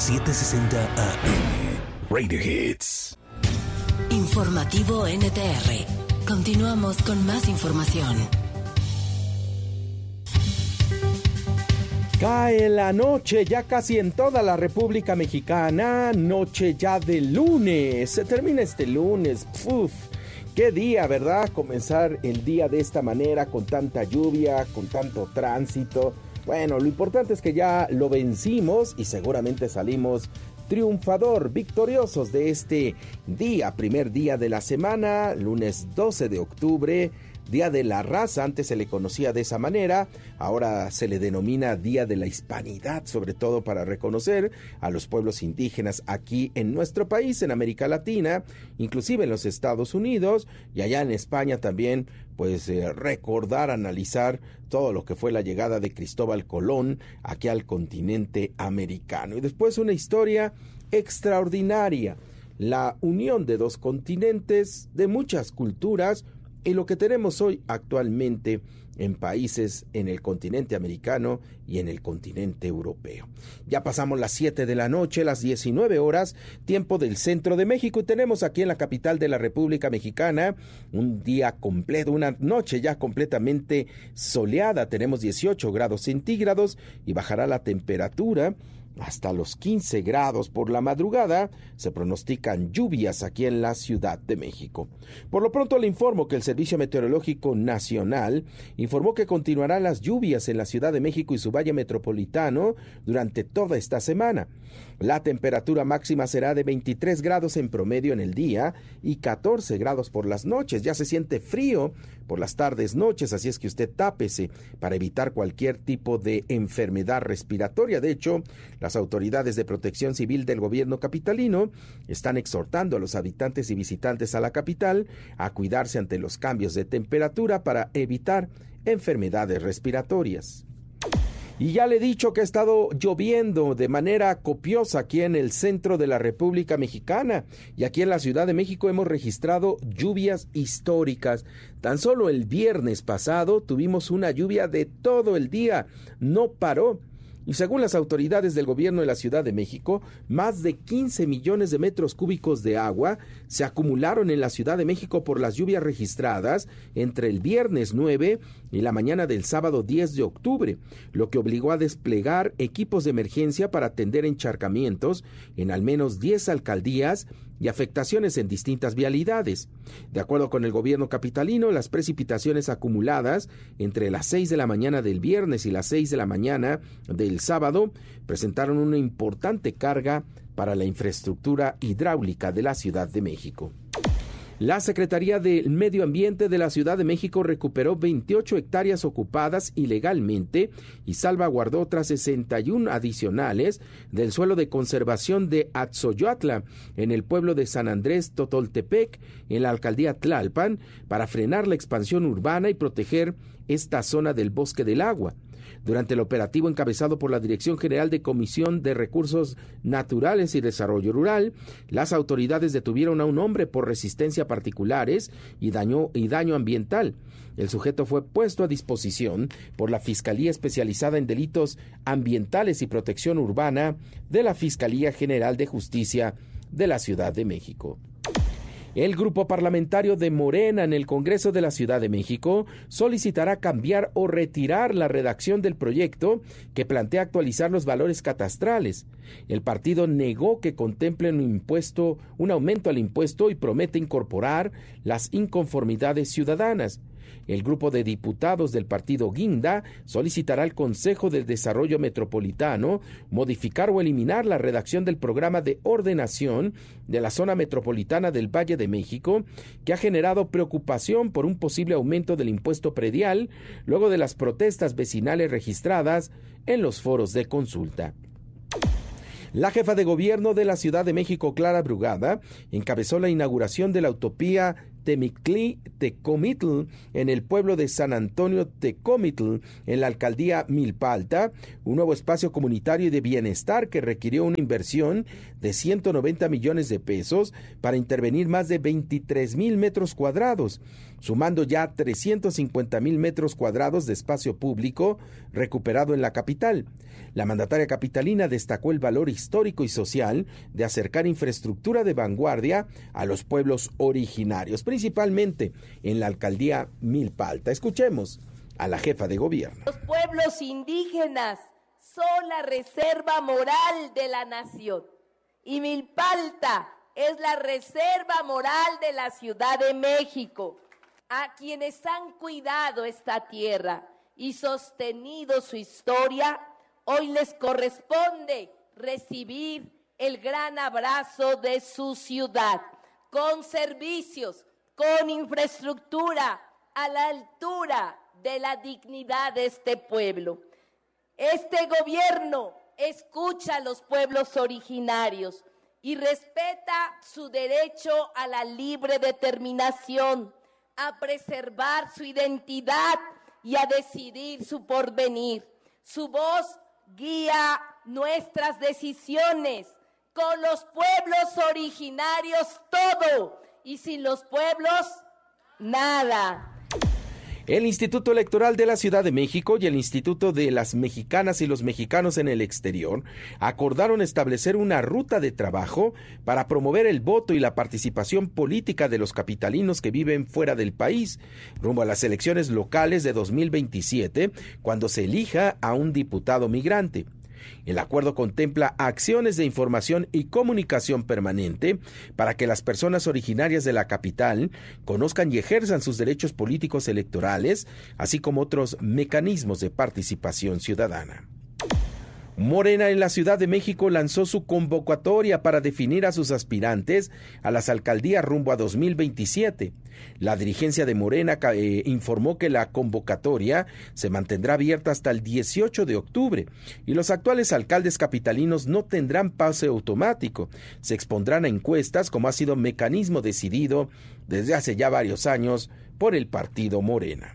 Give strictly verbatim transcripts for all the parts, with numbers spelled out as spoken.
setecientos sesenta A M. Radio Hits. Informativo N T R. Continuamos con más información. Cae la noche ya casi en toda la República Mexicana, noche ya de lunes, se termina este lunes, ¡puf! Qué día, ¿verdad? Comenzar el día de esta manera, con tanta lluvia, con tanto tránsito. Bueno, lo importante es que ya lo vencimos y seguramente salimos triunfador, victoriosos de este día, primer día de la semana, lunes doce de octubre, Día de la Raza. Antes se le conocía de esa manera, ahora se le denomina Día de la Hispanidad, sobre todo para reconocer a los pueblos indígenas aquí en nuestro país, en América Latina, inclusive en los Estados Unidos y allá en España también, pues eh, recordar, analizar todo lo que fue la llegada de Cristóbal Colón aquí al continente americano. Y después una historia extraordinaria, la unión de dos continentes, de muchas culturas, y lo que tenemos hoy actualmente en países en el continente americano y en el continente europeo. Ya pasamos las siete de la noche, las diecinueve horas, tiempo del centro de México, y tenemos aquí en la capital de la República Mexicana un día completo, una noche ya completamente soleada. Tenemos dieciocho grados centígrados y bajará la temperatura hasta los quince grados por la madrugada. Se pronostican lluvias aquí en la Ciudad de México. Por lo pronto le informo que el Servicio Meteorológico Nacional informó que continuarán las lluvias en la Ciudad de México y su valle metropolitano durante toda esta semana. La temperatura máxima será de veintitrés grados en promedio en el día y catorce grados por las noches. Ya se siente frío por las tardes, noches, así es que usted tápese para evitar cualquier tipo de enfermedad respiratoria. De hecho, las autoridades de protección civil del gobierno capitalino están exhortando a los habitantes y visitantes a la capital a cuidarse ante los cambios de temperatura para evitar enfermedades respiratorias. Y ya le he dicho que ha estado lloviendo de manera copiosa aquí en el centro de la República Mexicana, y aquí en la Ciudad de México hemos registrado lluvias históricas. Tan solo el viernes pasado tuvimos una lluvia de todo el día, no paró. Y según las autoridades del gobierno de la Ciudad de México, más de quince millones de metros cúbicos de agua se acumularon en la Ciudad de México por las lluvias registradas entre el viernes nueve y la mañana del sábado diez de octubre, lo que obligó a desplegar equipos de emergencia para atender encharcamientos en al menos diez alcaldías y afectaciones en distintas vialidades. De acuerdo con el gobierno capitalino, las precipitaciones acumuladas entre las seis de la mañana del viernes y las seis de la mañana del sábado presentaron una importante carga para la infraestructura hidráulica de la Ciudad de México. La Secretaría del Medio Ambiente de la Ciudad de México recuperó veintiocho hectáreas ocupadas ilegalmente y salvaguardó otras sesenta y una adicionales del suelo de conservación de Atzoyuatla en el pueblo de San Andrés Totoltepec, en la alcaldía Tlalpan, para frenar la expansión urbana y proteger esta zona del Bosque del Agua. Durante el operativo encabezado por la Dirección General de Comisión de Recursos Naturales y Desarrollo Rural, las autoridades detuvieron a un hombre por resistencia a particulares y daño, y daño ambiental. El sujeto fue puesto a disposición por la Fiscalía Especializada en Delitos Ambientales y Protección Urbana de la Fiscalía General de Justicia de la Ciudad de México. El grupo parlamentario de Morena en el Congreso de la Ciudad de México solicitará cambiar o retirar la redacción del proyecto que plantea actualizar los valores catastrales. El partido negó que contemple un impuesto, un aumento al impuesto, y promete incorporar las inconformidades ciudadanas. El grupo de diputados del partido Guinda solicitará al Consejo del Desarrollo Metropolitano modificar o eliminar la redacción del programa de ordenación de la zona metropolitana del Valle de México, que ha generado preocupación por un posible aumento del impuesto predial luego de las protestas vecinales registradas en los foros de consulta. La jefa de gobierno de la Ciudad de México, Clara Brugada, encabezó la inauguración de la utopía Temictli-Tecomitl en el pueblo de San Antonio Tecomitl, en la alcaldía Milpa Alta, un nuevo espacio comunitario y de bienestar que requirió una inversión de ciento noventa millones de pesos para intervenir más de veintitrés mil metros cuadrados. sumando ya trescientos cincuenta mil metros cuadrados de espacio público recuperado en la capital. La mandataria capitalina destacó el valor histórico y social de acercar infraestructura de vanguardia a los pueblos originarios, principalmente en la alcaldía Milpa-Alta. Escuchemos a la jefa de gobierno. Los pueblos indígenas son la reserva moral de la nación y Milpa-Alta es la reserva moral de la Ciudad de México. A quienes han cuidado esta tierra y sostenido su historia, hoy les corresponde recibir el gran abrazo de su ciudad, con servicios, con infraestructura a la altura de la dignidad de este pueblo. Este gobierno escucha a los pueblos originarios y respeta su derecho a la libre determinación, a preservar su identidad y a decidir su porvenir. Su voz guía nuestras decisiones. Con los pueblos originarios todo, y sin los pueblos nada. El Instituto Electoral de la Ciudad de México y el Instituto de las Mexicanas y los Mexicanos en el Exterior acordaron establecer una ruta de trabajo para promover el voto y la participación política de los capitalinos que viven fuera del país, rumbo a las elecciones locales de dos mil veintisiete, cuando se elija a un diputado migrante. El acuerdo contempla acciones de información y comunicación permanente para que las personas originarias de la capital conozcan y ejerzan sus derechos políticos electorales, así como otros mecanismos de participación ciudadana. Morena en la Ciudad de México lanzó su convocatoria para definir a sus aspirantes a las alcaldías rumbo a dos mil veintisiete. La dirigencia de Morena eh, informó que la convocatoria se mantendrá abierta hasta el dieciocho de octubre y los actuales alcaldes capitalinos no tendrán pase automático. Se expondrán a encuestas, como ha sido mecanismo decidido desde hace ya varios años por el partido Morena.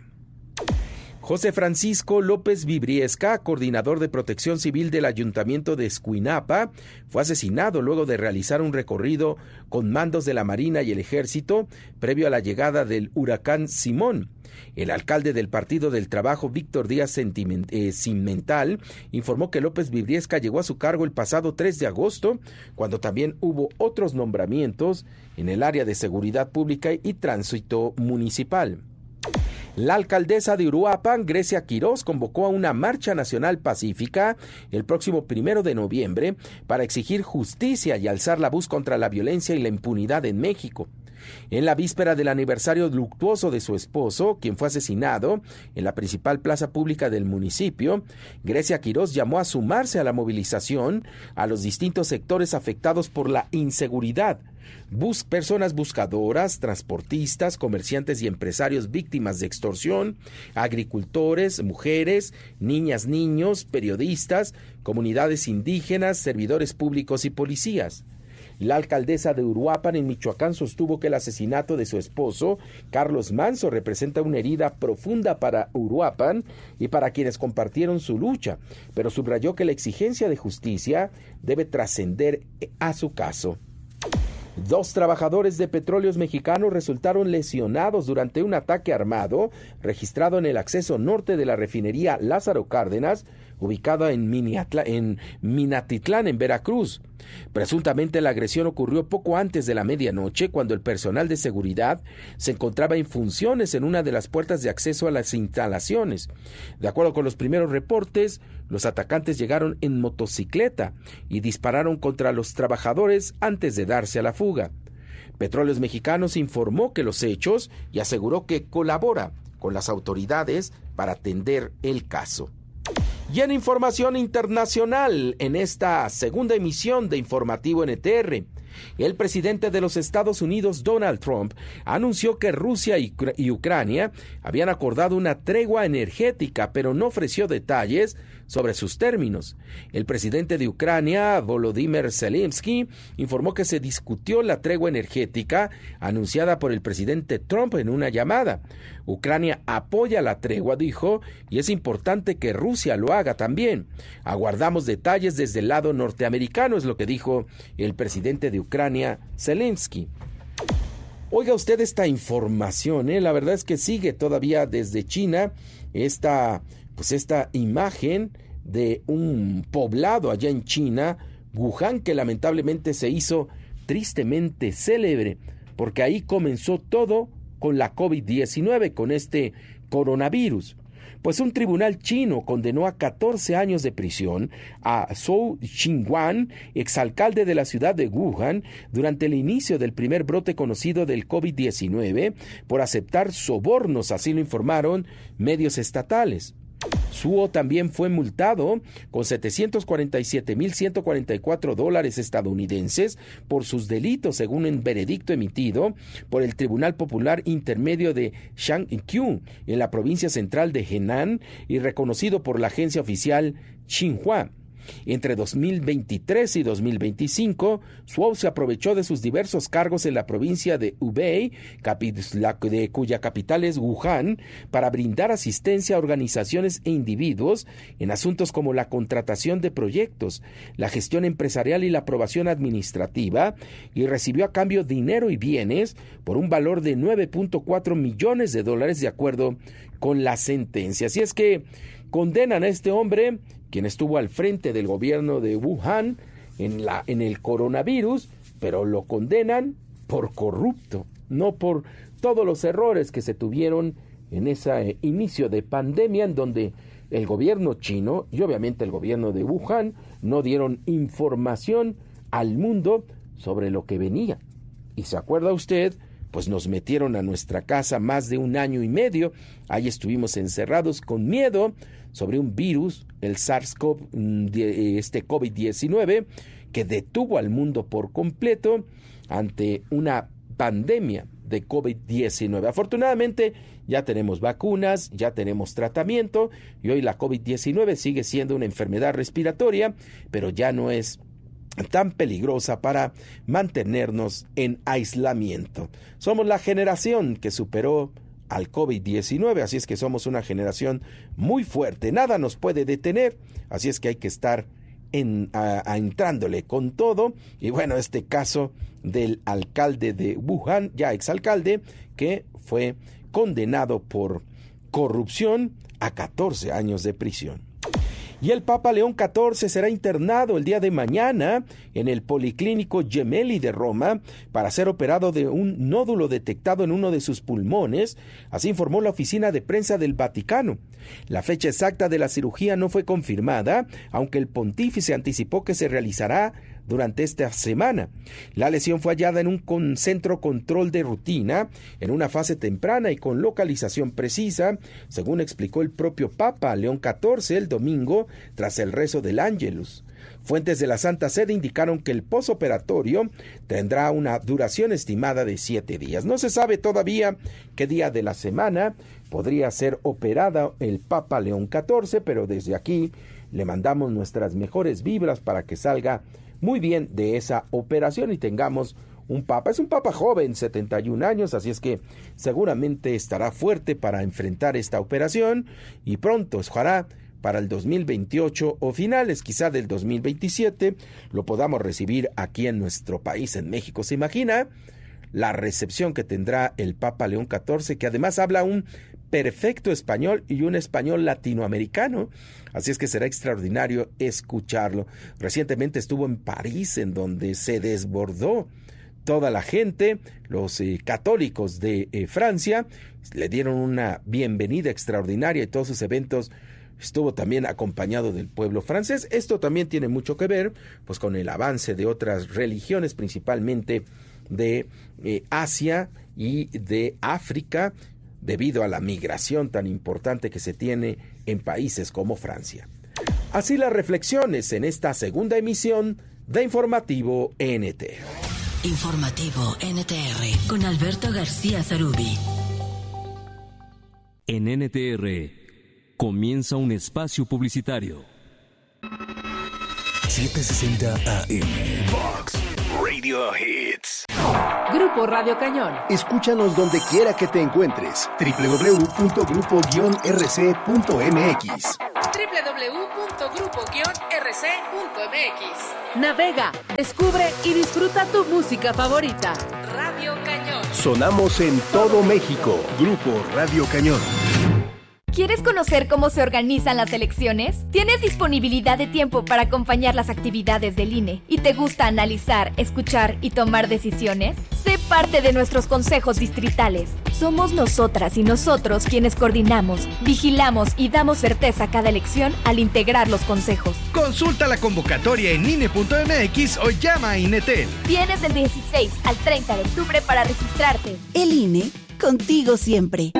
José Francisco López Vibriesca, coordinador de Protección Civil del Ayuntamiento de Escuinapa, fue asesinado luego de realizar un recorrido con mandos de la Marina y el Ejército previo a la llegada del huracán Simón. El alcalde del Partido del Trabajo, Víctor Díaz eh, Cimental, informó que López Vibriesca llegó a su cargo el pasado tres de agosto, cuando también hubo otros nombramientos en el área de seguridad pública y tránsito municipal. La alcaldesa de Uruapan, Grecia Quirós, convocó a una marcha nacional pacífica el próximo primero de noviembre para exigir justicia y alzar la voz contra la violencia y la impunidad en México. En la víspera del aniversario luctuoso de su esposo, quien fue asesinado en la principal plaza pública del municipio, Grecia Quirós llamó a sumarse a la movilización a los distintos sectores afectados por la inseguridad. Bus, personas buscadoras, transportistas, comerciantes y empresarios víctimas de extorsión, agricultores, mujeres, niñas, niños, periodistas, comunidades indígenas, servidores públicos y policías. La alcaldesa de Uruapan, en Michoacán, sostuvo que el asesinato de su esposo, Carlos Manso, representa una herida profunda para Uruapan y para quienes compartieron su lucha, pero subrayó que la exigencia de justicia debe trascender a su caso. Dos trabajadores de Petróleos Mexicanos resultaron lesionados durante un ataque armado registrado en el acceso norte de la refinería Lázaro Cárdenas, ubicada en, Miniatla, en Minatitlán, en Veracruz. Presuntamente la agresión ocurrió poco antes de la medianoche, cuando el personal de seguridad se encontraba en funciones en una de las puertas de acceso a las instalaciones. De acuerdo con los primeros reportes, los atacantes llegaron en motocicleta y dispararon contra los trabajadores antes de darse a la fuga. Petróleos Mexicanos informó que los hechos y aseguró que colabora con las autoridades para atender el caso. Y en información internacional, en esta segunda emisión de Informativo N T R, el presidente de los Estados Unidos, Donald Trump, anunció que Rusia y, y Ucrania habían acordado una tregua energética, pero no ofreció detalles sobre sus términos. El presidente de Ucrania, Volodymyr Zelensky, informó que se discutió la tregua energética anunciada por el presidente Trump en una llamada. Ucrania apoya la tregua, dijo, y es importante que Rusia lo haga también. Aguardamos detalles desde el lado norteamericano, es lo que dijo el presidente de Ucrania, Zelensky. Oiga usted esta información, ¿eh? La verdad es que sigue todavía desde China esta, pues esta imagen de un poblado allá en China, Wuhan, que lamentablemente se hizo tristemente célebre, porque ahí comenzó todo con la covid diecinueve, con este coronavirus. Pues un tribunal chino condenó a catorce años de prisión a Zhou Xinguan, exalcalde de la ciudad de Wuhan, durante el inicio del primer brote conocido del covid diecinueve, por aceptar sobornos, así lo informaron medios estatales. Zhuo también fue multado con setecientos cuarenta y siete mil ciento cuarenta y cuatro dólares estadounidenses por sus delitos, según un veredicto emitido por el Tribunal Popular Intermedio de Shangqiu en la provincia central de Henan y reconocido por la agencia oficial Xinhua. Entre dos mil veintitrés y dos mil veinticinco, Zhuo se aprovechó de sus diversos cargos en la provincia de Hubei, de cuya capital es Wuhan, para brindar asistencia a organizaciones e individuos en asuntos como la contratación de proyectos, la gestión empresarial y la aprobación administrativa, y recibió a cambio dinero y bienes por un valor de nueve punto cuatro millones de dólares, de acuerdo con la sentencia. Así es que condenan a este hombre, quien estuvo al frente del gobierno de Wuhan en, la, en el coronavirus, pero lo condenan por corrupto, no por todos los errores que se tuvieron en ese eh, inicio de pandemia, en donde el gobierno chino y obviamente el gobierno de Wuhan no dieron información al mundo sobre lo que venía. Y se acuerda usted, pues nos metieron a nuestra casa más de un año y medio, ahí estuvimos encerrados con miedo sobre un virus, el SARS-CoV, este covid diecinueve, que detuvo al mundo por completo ante una pandemia de covid diecinueve. Afortunadamente ya tenemos vacunas, ya tenemos tratamiento y hoy la covid diecinueve sigue siendo una enfermedad respiratoria, pero ya no es tan peligrosa para mantenernos en aislamiento. Somos la generación que superó al covid diecinueve, así es que somos una generación muy fuerte, nada nos puede detener, así es que hay que estar en, a, a entrándole con todo. Y bueno, este caso del alcalde de Wuhan, ya exalcalde, que fue condenado por corrupción a catorce años de prisión. Y el Papa León catorce será internado el día de mañana en el Policlínico Gemelli de Roma para ser operado de un nódulo detectado en uno de sus pulmones, así informó la oficina de prensa del Vaticano. La fecha exacta de la cirugía no fue confirmada, aunque el pontífice anticipó que se realizará durante esta semana. La lesión fue hallada en un con centro control de rutina, en una fase temprana y con localización precisa, según explicó el propio Papa León catorce el domingo tras el rezo del Ángelus. Fuentes de la Santa Sede indicaron que el posoperatorio tendrá una duración estimada de siete días. No se sabe todavía qué día de la semana podría ser operada el Papa León catorce, pero desde aquí le mandamos nuestras mejores vibras para que salga muy bien de esa operación y tengamos un papa. Es un papa joven, setenta y un años, así es que seguramente estará fuerte para enfrentar esta operación y pronto, ojalá para el dos mil veintiocho o finales quizá del dos mil veintisiete lo podamos recibir aquí en nuestro país, en México. ¿Se imagina la recepción que tendrá el Papa León catorce, que además habla un perfecto español y un español latinoamericano? Así es que será extraordinario escucharlo. Recientemente estuvo en París, en donde se desbordó toda la gente. Los eh, católicos de eh, Francia le dieron una bienvenida extraordinaria y todos sus eventos estuvo también acompañado del pueblo francés. Esto también tiene mucho que ver pues con el avance de otras religiones, principalmente de eh, Asia y de África, debido a la migración tan importante que se tiene en países como Francia. Así las reflexiones en esta segunda emisión de Informativo N T R. Informativo N T R con Alberto García Zarubi. En N T R comienza un espacio publicitario. setecientos sesenta A M Vox Radio Hits. Grupo Radio Cañón. Escúchanos donde quiera que te encuentres. doble u doble u doble u punto grupo guion r c punto m x. doble u doble u doble u punto grupo guion r c punto m x. Navega, descubre y disfruta tu música favorita. Radio Cañón. Sonamos en todo México. Grupo Radio Cañón. ¿Quieres conocer cómo se organizan las elecciones? ¿Tienes disponibilidad de tiempo para acompañar las actividades del I N E y te gusta analizar, escuchar y tomar decisiones? Sé parte de nuestros consejos distritales. Somos nosotras y nosotros quienes coordinamos, vigilamos y damos certeza a cada elección al integrar los consejos. Consulta la convocatoria en I N E punto M X o llama a INETEL. Tienes del dieciséis al treinta de octubre para registrarte. El I N E, contigo siempre.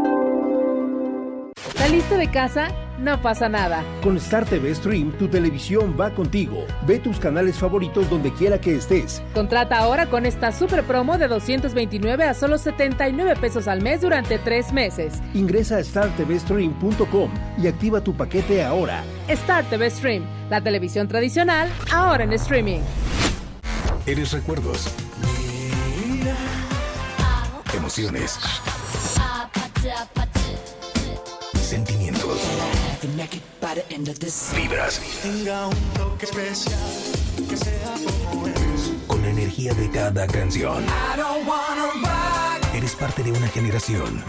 ¿Saliste de casa? No pasa nada. Con Star T V Stream, tu televisión va contigo. Ve tus canales favoritos donde quiera que estés. Contrata ahora con esta super promo de doscientos veintinueve a solo setenta y nueve pesos al mes durante tres meses. Ingresa a star t v stream punto com y activa tu paquete ahora. Star T V Stream, la televisión tradicional, ahora en streaming. Eres recuerdos. Emociones. Sentimientos. Vibras. Con la energía de cada canción. Eres parte de una generación.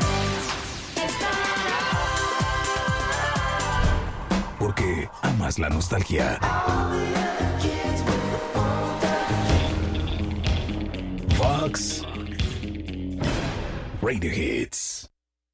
Porque amas la nostalgia. Vox Radio Hits.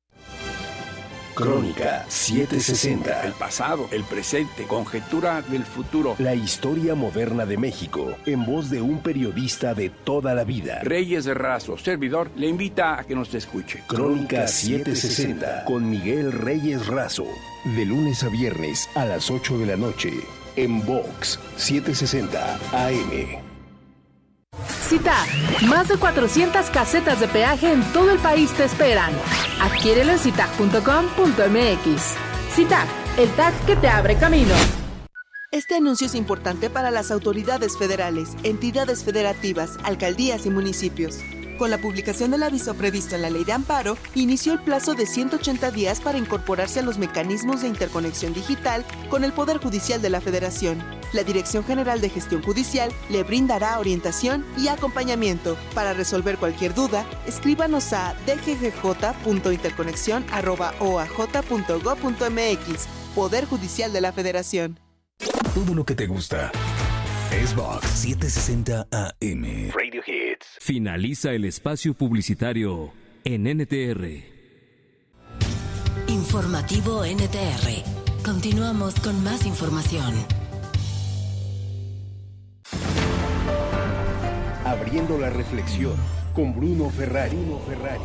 Crónica setecientos sesenta. El pasado, el presente, conjetura del futuro. La historia moderna de México, en voz de un periodista de toda la vida. Reyes Razo, servidor, le invita a que nos escuche. Crónica setecientos sesenta, con Miguel Reyes Razo. De lunes a viernes a las ocho de la noche, en Vox setecientos sesenta A M. CITAG, más de cuatrocientas casetas de peaje en todo el país te esperan. Adquiérelo en citag punto com punto m x. CITAG, el tag que te abre camino. Este anuncio es importante para las autoridades federales, entidades federativas, alcaldías y municipios. Con la publicación del aviso previsto en la Ley de Amparo, inició el plazo de ciento ochenta días para incorporarse a los mecanismos de interconexión digital con el Poder Judicial de la Federación. La Dirección General de Gestión Judicial le brindará orientación y acompañamiento. Para resolver cualquier duda, escríbanos a d g g j punto interconexión arroba o a j punto gob punto m x. Poder Judicial de la Federación. Todo lo que te gusta es Vox setecientos sesenta A M. Radio Hits. Finaliza el espacio publicitario en N T R. Informativo N T R. Continuamos con más información. Abriendo la reflexión con Bruno Ferrari. Bruno Ferrari.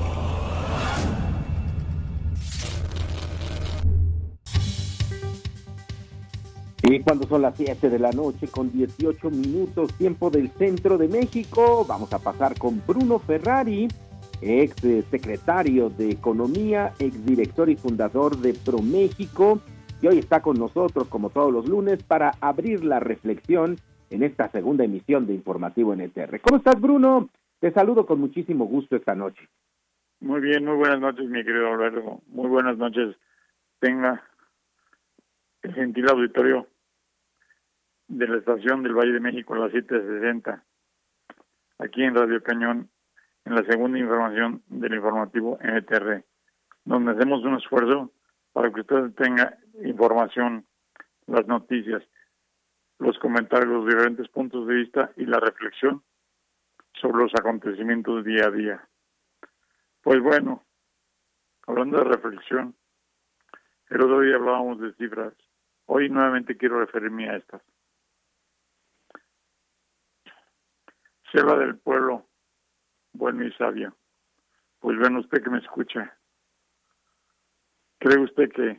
Y cuando son las siete de la noche con dieciocho minutos, tiempo del centro de México, vamos a pasar con Bruno Ferrari, ex secretario de Economía, ex director y fundador de ProMéxico, y hoy está con nosotros como todos los lunes para abrir la reflexión en esta segunda emisión de Informativo N T R. ¿Cómo estás, Bruno? Te saludo con muchísimo gusto esta noche. Muy bien, muy buenas noches, mi querido Alberto. Muy buenas noches. Tenga el gentil auditorio de la estación del Valle de México, la setecientos sesenta, aquí en Radio Cañón, en la segunda información del informativo N T R, donde hacemos un esfuerzo para que usted tenga información, las noticias, los comentarios, los diferentes puntos de vista y la reflexión sobre los acontecimientos día a día. Pues bueno, hablando de reflexión, el otro día hablábamos de cifras, hoy nuevamente quiero referirme a estas. Se habla del pueblo bueno y sabio. Pues ven usted que me escucha. ¿Cree usted que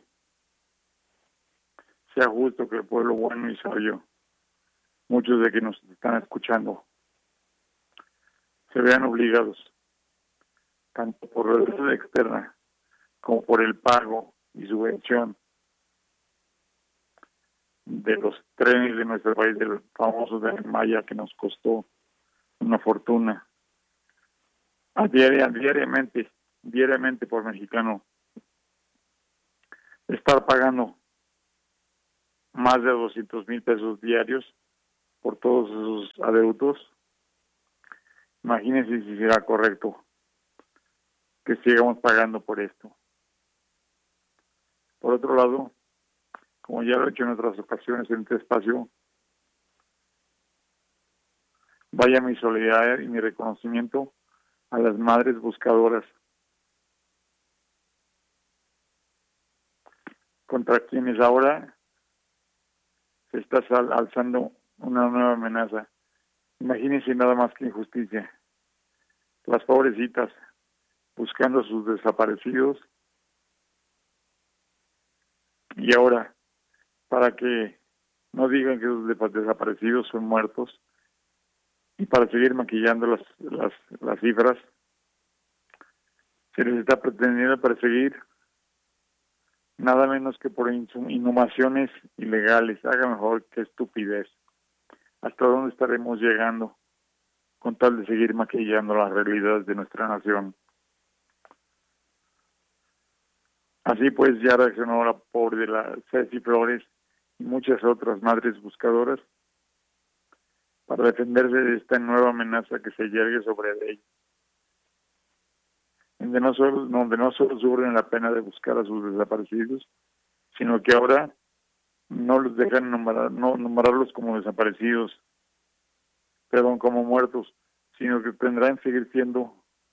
sea justo que el pueblo bueno y sabio, muchos de que nos están escuchando, se vean obligados, tanto por la deuda externa como por el pago y subvención de los trenes de nuestro país, del famoso Tren Maya, que nos costó una fortuna, a diaria, diariamente, diariamente por mexicano, estar pagando más de doscientos mil pesos diarios por todos esos adeudos? Imagínense si será correcto que sigamos pagando por esto. Por otro lado, como ya lo he hecho en otras ocasiones en este espacio, vaya mi solidaridad y mi reconocimiento a las madres buscadoras, contra quienes ahora se está alzando una nueva amenaza. Imagínense nada más que injusticia. Las pobrecitas buscando a sus desaparecidos, y ahora, para que no digan que los desaparecidos son muertos, y para seguir maquillando las, las, las cifras, se les está pretendiendo perseguir nada menos que por inhumaciones ilegales. Haga mejor, qué estupidez. ¿Hasta dónde estaremos llegando con tal de seguir maquillando las realidades de nuestra nación? Así pues, ya reaccionó la pobre de la Ceci Flores y muchas otras madres buscadoras para defenderse de esta nueva amenaza que se yergue sobre ellos, donde no solo, donde no solo sufren la pena de buscar a sus desaparecidos, sino que ahora no los dejan nombrar, no nombrarlos como desaparecidos, perdón, como muertos, sino que tendrán que seguir siendo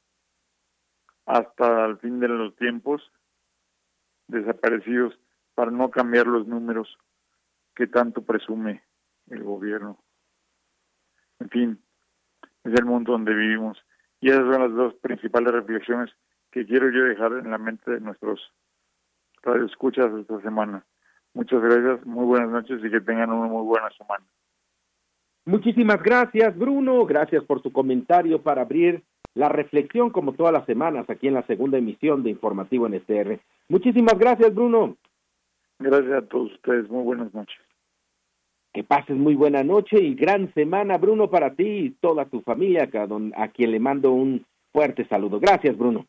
hasta el fin de los tiempos desaparecidos para no cambiar los números que tanto presume el gobierno. En fin, es el mundo donde vivimos. Y esas son las dos principales reflexiones que quiero yo dejar en la mente de nuestros radioescuchas esta semana. Muchas gracias, muy buenas noches y que tengan una muy buena semana. Muchísimas gracias, Bruno. Gracias por tu comentario para abrir la reflexión como todas las semanas aquí en la segunda emisión de Informativo N T R. Muchísimas gracias, Bruno. Gracias a todos ustedes. Muy buenas noches. Que pases muy buena noche y gran semana, Bruno, para ti y toda tu familia, a quien le mando un fuerte saludo. Gracias, Bruno.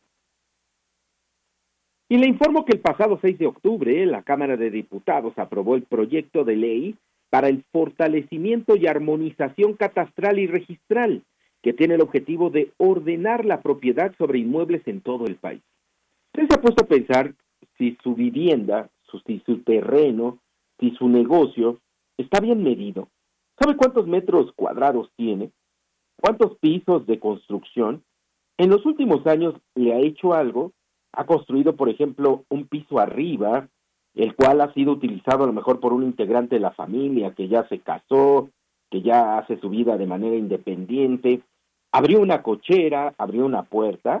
Y le informo que el pasado seis de octubre la Cámara de Diputados aprobó el proyecto de ley para el fortalecimiento y armonización catastral y registral, que tiene el objetivo de ordenar la propiedad sobre inmuebles en todo el país. ¿Usted se ha puesto a pensar si su vivienda, su, si su terreno, si su negocio está bien medido? ¿Sabe cuántos metros cuadrados tiene? ¿Cuántos pisos de construcción? En los últimos años le ha hecho algo, ha construido, por ejemplo, un piso arriba, el cual ha sido utilizado a lo mejor por un integrante de la familia que ya se casó, que ya hace su vida de manera independiente, abrió una cochera, abrió una puerta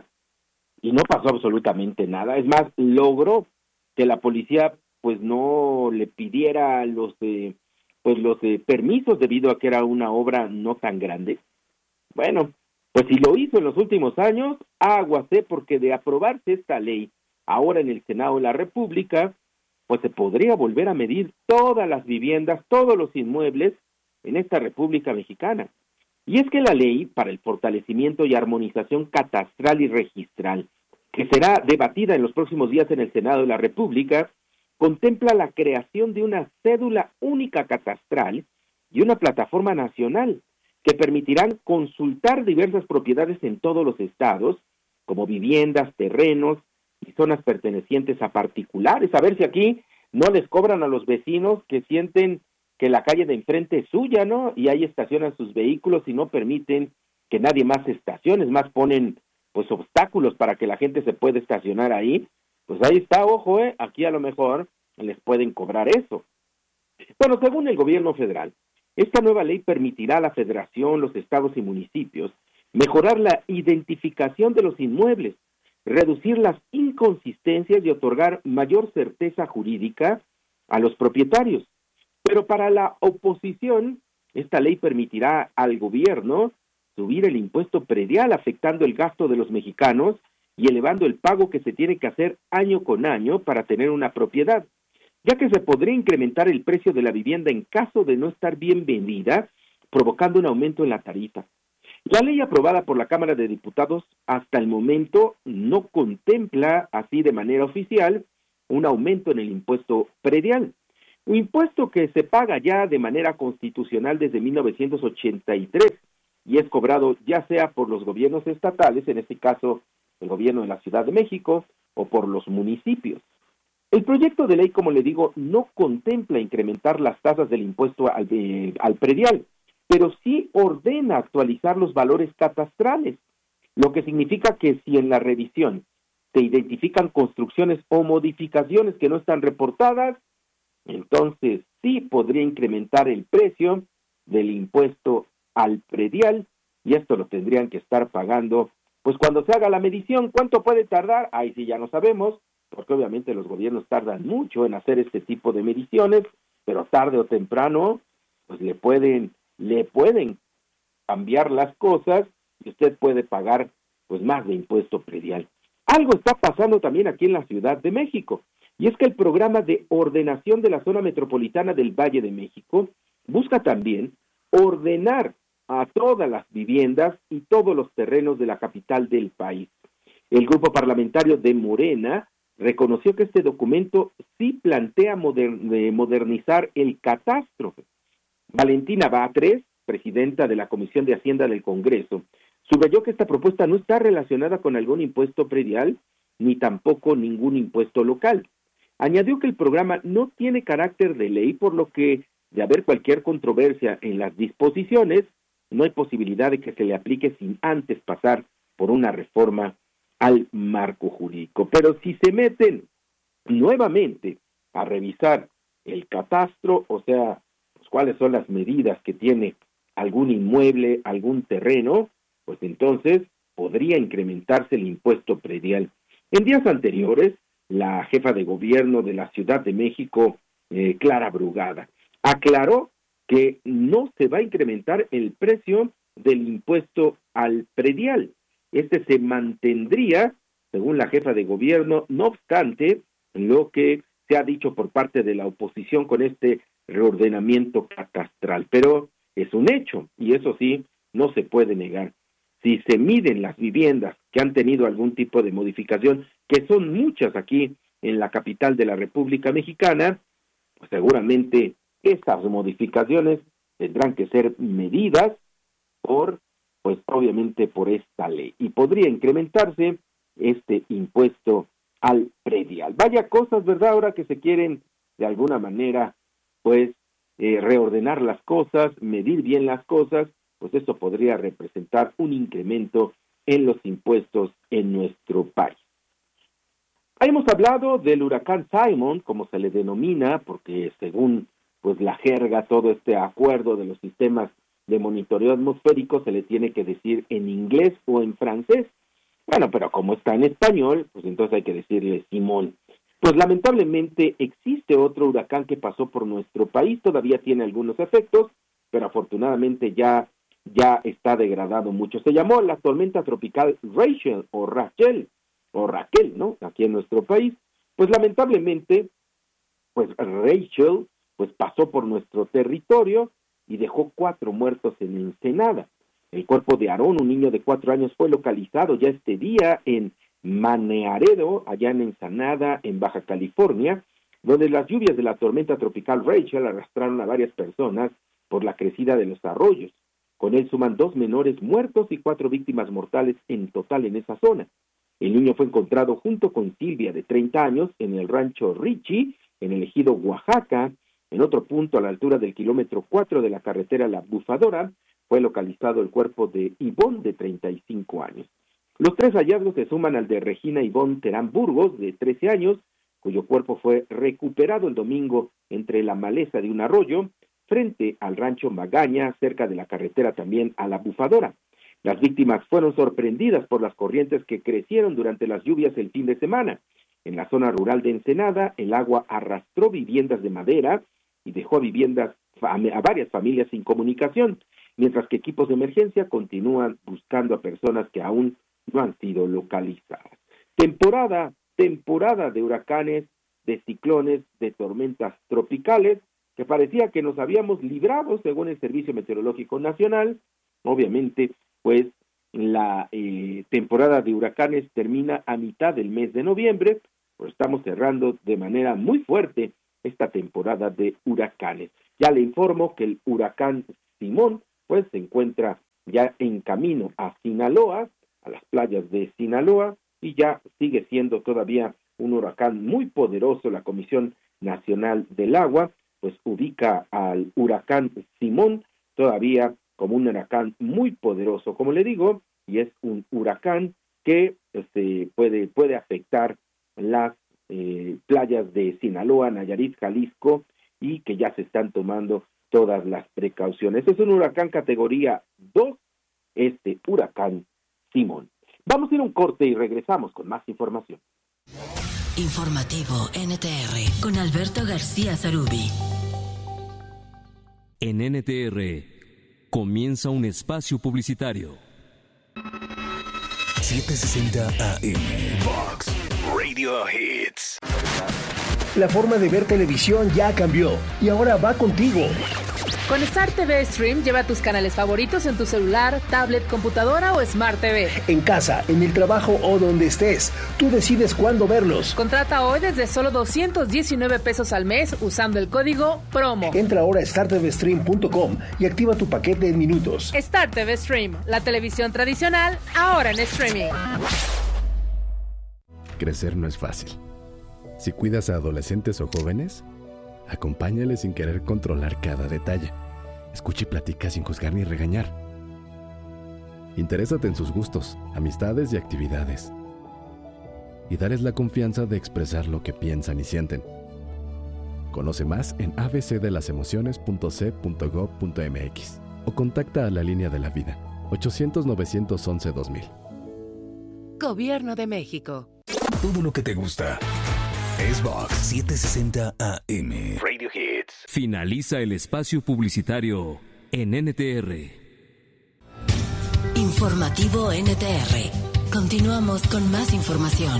y no pasó absolutamente nada. Es más, logró que la policía pues no le pidiera los eh, pues los eh, permisos debido a que era una obra no tan grande. Bueno, pues si lo hizo en los últimos años, aguacé, porque de aprobarse esta ley ahora en el Senado de la República, pues se podría volver a medir todas las viviendas, todos los inmuebles en esta República Mexicana. Y es que la ley para el fortalecimiento y armonización catastral y registral, que será debatida en los próximos días en el Senado de la República, contempla la creación de una cédula única catastral y una plataforma nacional que permitirán consultar diversas propiedades en todos los estados, como viviendas, terrenos y zonas pertenecientes a particulares, a ver si aquí no les cobran a los vecinos que sienten que la calle de enfrente es suya, ¿no? Y ahí estacionan sus vehículos y no permiten que nadie más estacione, es más, ponen pues obstáculos para que la gente se pueda estacionar ahí. Pues ahí está, ojo, ¿eh? Aquí a lo mejor les pueden cobrar eso. Bueno, según el gobierno federal, esta nueva ley permitirá a la federación, los estados y municipios mejorar la identificación de los inmuebles, reducir las inconsistencias y otorgar mayor certeza jurídica a los propietarios. Pero para la oposición, esta ley permitirá al gobierno subir el impuesto predial, afectando el gasto de los mexicanos y elevando el pago que se tiene que hacer año con año para tener una propiedad, ya que se podría incrementar el precio de la vivienda en caso de no estar bien vendida, provocando un aumento en la tarifa. La ley aprobada por la Cámara de Diputados hasta el momento no contempla así de manera oficial un aumento en el impuesto predial, un impuesto que se paga ya de manera constitucional desde mil novecientos ochenta y tres y es cobrado ya sea por los gobiernos estatales, en este caso el gobierno de la Ciudad de México o por los municipios. El proyecto de ley, como le digo, no contempla incrementar las tasas del impuesto al, eh, al predial, pero sí ordena actualizar los valores catastrales, lo que significa que si en la revisión se identifican construcciones o modificaciones que no están reportadas, entonces sí podría incrementar el precio del impuesto al predial, y esto lo tendrían que estar pagando, pues cuando se haga la medición. ¿Cuánto puede tardar? Ahí sí ya no sabemos, porque obviamente los gobiernos tardan mucho en hacer este tipo de mediciones, pero tarde o temprano, pues le pueden, le pueden cambiar las cosas y usted puede pagar pues más de impuesto predial. Algo está pasando también aquí en la Ciudad de México, y es que el programa de ordenación de la zona metropolitana del Valle de México busca también ordenar a todas las viviendas y todos los terrenos de la capital del país. El grupo parlamentario de Morena reconoció que este documento sí plantea moder- modernizar el catastro. Valentina Batres, presidenta de la Comisión de Hacienda del Congreso, subrayó que esta propuesta no está relacionada con algún impuesto predial ni tampoco ningún impuesto local. Añadió que el programa no tiene carácter de ley, por lo que, de haber cualquier controversia en las disposiciones, no hay posibilidad de que se le aplique sin antes pasar por una reforma al marco jurídico. Pero si se meten nuevamente a revisar el catastro, o sea, pues, cuáles son las medidas que tiene algún inmueble, algún terreno, pues entonces podría incrementarse el impuesto predial. En días anteriores, la jefa de gobierno de la Ciudad de México, eh, Clara Brugada, aclaró que no se va a incrementar el precio del impuesto al predial. Este se mantendría, según la jefa de gobierno, no obstante lo que se ha dicho por parte de la oposición con este reordenamiento catastral. Pero es un hecho, y eso sí, no se puede negar. Si se miden las viviendas que han tenido algún tipo de modificación, que son muchas aquí en la capital de la República Mexicana, pues seguramente estas modificaciones tendrán que ser medidas por, pues obviamente por esta ley, y podría incrementarse este impuesto al predial. Vaya cosas, ¿verdad? Ahora que se quieren de alguna manera, pues, eh, reordenar las cosas, medir bien las cosas, pues esto podría representar un incremento en los impuestos en nuestro país. Hemos hablado del huracán Simon, como se le denomina, porque según pues la jerga, todo este acuerdo de los sistemas de monitoreo atmosférico se le tiene que decir en inglés o en francés. Bueno, pero como está en español, pues entonces hay que decirle Simón. Pues lamentablemente existe otro huracán que pasó por nuestro país, todavía tiene algunos efectos, pero afortunadamente ya, ya está degradado mucho. Se llamó la tormenta tropical Rachel o Rachel, o Raquel, ¿no? Aquí en nuestro país. Pues lamentablemente, pues Rachel, pues pasó por nuestro territorio y dejó cuatro muertos en Ensenada. El cuerpo de Aarón, un niño de cuatro años, fue localizado ya este día en Manearedo, allá en Ensenada, en Baja California, donde las lluvias de la tormenta tropical Rachel arrastraron a varias personas por la crecida de los arroyos. Con él suman dos menores muertos y cuatro víctimas mortales en total en esa zona. El niño fue encontrado junto con Silvia, de treinta años, en el rancho Richie, en el ejido Oaxaca. En otro punto, a la altura del kilómetro cuatro de la carretera La Bufadora, fue localizado el cuerpo de Ivonne, de treinta y cinco años. Los tres hallazgos se suman al de Regina Ivonne Terán Burgos, de trece años, cuyo cuerpo fue recuperado el domingo entre la maleza de un arroyo, frente al rancho Magaña, cerca de la carretera también a La Bufadora. Las víctimas fueron sorprendidas por las corrientes que crecieron durante las lluvias el fin de semana. En la zona rural de Ensenada, el agua arrastró viviendas de madera y dejó a viviendas a varias familias sin comunicación, mientras que equipos de emergencia continúan buscando a personas que aún no han sido localizadas. Temporada, temporada de huracanes, de ciclones, de tormentas tropicales, que parecía que nos habíamos librado según el Servicio Meteorológico Nacional. Obviamente, pues la eh, temporada de huracanes termina a mitad del mes de noviembre, pues estamos cerrando de manera muy fuerte esta temporada de huracanes. Ya le informo que el huracán Simón pues se encuentra ya en camino a Sinaloa, a las playas de Sinaloa, y ya sigue siendo todavía un huracán muy poderoso. La Comisión Nacional del Agua pues ubica al huracán Simón todavía como un huracán muy poderoso, como le digo, y es un huracán que este, puede, puede afectar las eh, playas de Sinaloa, Nayarit, Jalisco, y que ya se están tomando todas las precauciones. Es un huracán categoría dos, este huracán Simón. Vamos a ir a un corte y regresamos con más información. Informativo N T R con Alberto García Zarubi. En N T R comienza un espacio publicitario. setecientos sesenta A M Vox Radio Hits. La forma de ver televisión ya cambió y ahora va contigo. Con Star T V Stream lleva tus canales favoritos en tu celular, tablet, computadora o Smart T V. En casa, en el trabajo o donde estés, tú decides cuándo verlos. Contrata hoy desde solo doscientos diecinueve pesos al mes usando el código PROMO. Entra ahora a star t v stream punto com y activa tu paquete en minutos. Star T V Stream, la televisión tradicional, ahora en streaming. Crecer no es fácil. Si cuidas a adolescentes o jóvenes, acompáñales sin querer controlar cada detalle. Escucha y platica sin juzgar ni regañar. Interésate en sus gustos, amistades y actividades. Y dales la confianza de expresar lo que piensan y sienten. Conoce más en a b c de las emociones punto c punto gov punto m x o contacta a la Línea de la Vida ochocientos, novecientos once, dos mil. Gobierno de México. Todo lo que te gusta es Vox setecientos sesenta A M Radio Hits. Finaliza el espacio publicitario en N T R. Informativo N T R. Continuamos con más información.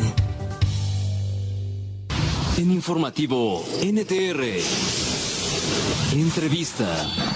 En Informativo N T R. Entrevista.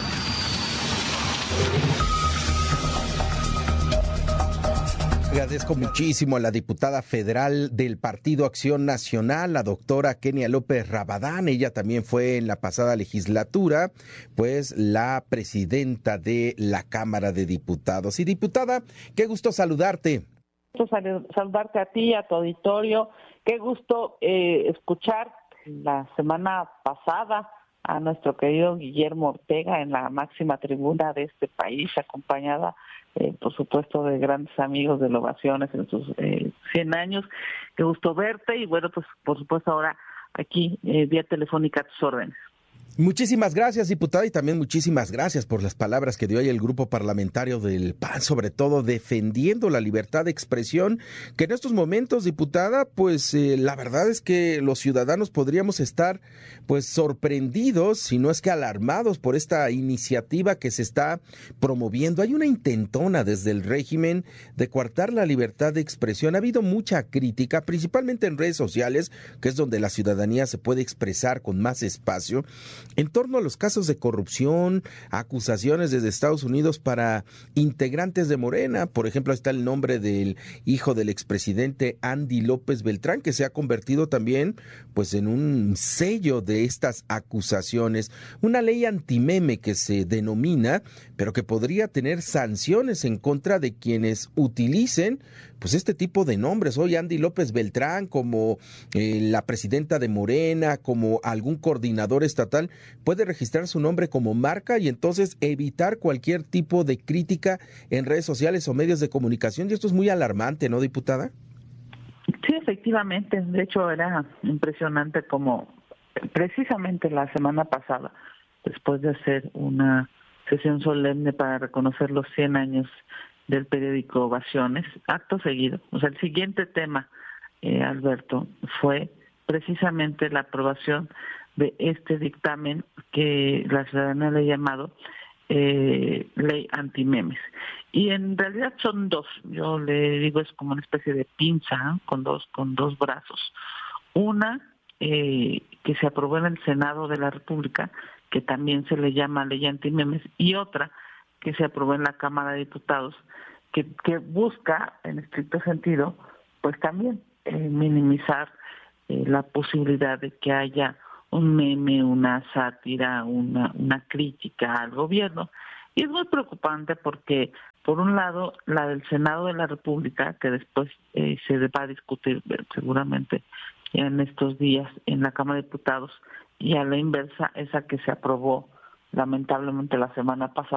Agradezco muchísimo a la diputada federal del Partido Acción Nacional, la doctora Kenia López Rabadán. Ella también fue en la pasada legislatura, pues la presidenta de la Cámara de Diputados. Y diputada, qué gusto saludarte. Saludarte a ti, a tu auditorio. Qué gusto eh, escuchar la semana pasada a nuestro querido Guillermo Ortega en la máxima tribuna de este país, acompañada Eh, por supuesto de grandes amigos de Ovaciones en sus eh, cien años. Qué gusto verte y bueno, pues por supuesto ahora aquí eh, vía telefónica a tus órdenes. Muchísimas gracias, diputada, y también muchísimas gracias por las palabras que dio ahí el grupo parlamentario del P A N, sobre todo defendiendo la libertad de expresión, que en estos momentos, diputada, pues eh, la verdad es que los ciudadanos podríamos estar pues sorprendidos, si no es que alarmados por esta iniciativa que se está promoviendo. Hay una intentona desde el régimen de coartar la libertad de expresión. Ha habido mucha crítica, principalmente en redes sociales, que es donde la ciudadanía se puede expresar con más espacio, en torno a los casos de corrupción, acusaciones desde Estados Unidos para integrantes de Morena. Por ejemplo, está el nombre del hijo del expresidente Andy López Beltrán, que se ha convertido también pues en un sello de estas acusaciones. Una ley antimeme que se denomina, pero que podría tener sanciones en contra de quienes utilicen pues este tipo de nombres. Hoy Andy López Beltrán, como eh, la presidenta de Morena, como algún coordinador estatal, puede registrar su nombre como marca y entonces evitar cualquier tipo de crítica en redes sociales o medios de comunicación. Y esto es muy alarmante, ¿no, diputada? Sí, efectivamente. De hecho, era impresionante como precisamente la semana pasada, después de hacer una sesión solemne para reconocer los cien años del periódico Ovaciones, acto seguido. O sea, el siguiente tema, eh, Alberto, fue precisamente la aprobación de este dictamen que la ciudadanía le ha llamado eh, ley antimemes. Y en realidad son dos. Yo le digo, es como una especie de pinza, ¿eh? con dos con dos brazos. Una eh, que se aprobó en el Senado de la República, que también se le llama ley antimemes, y otra que se aprobó en la Cámara de Diputados, que, que busca, en estricto sentido, pues también eh, minimizar eh, la posibilidad de que haya un meme, una sátira, una, una crítica al gobierno. Y es muy preocupante porque, por un lado, la del Senado de la República, que después eh, se va a discutir seguramente en estos días en la Cámara de Diputados, y a la inversa, esa que se aprobó lamentablemente la semana pasada